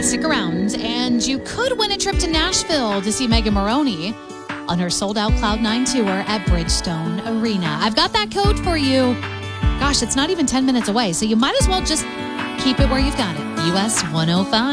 stick around, and you could win a trip to Nashville to see Megan Moroney on her sold-out Cloud9 tour at Bridgestone Arena. I've got that code for you. Gosh, it's not even 10 minutes away, so you might as well just keep it where you've got it. US 105.